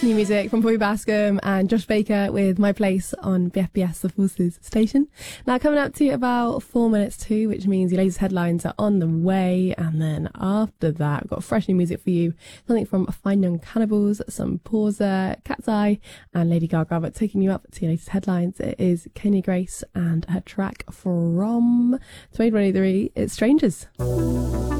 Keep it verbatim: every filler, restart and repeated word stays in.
That's new music from Bobby Bascombe and Josh Baker with My Place on B F B S, the Forces station. Now coming up to about four minutes to, which means your latest headlines are on the way. And then after that, we've got fresh new music for you. Something from Fine Young Cannibals, some Pauser, Cat's Eye and Lady Gaga. But taking you up to your latest headlines, it is Kenya Grace and her track from twenty twenty-three, it's Strangers.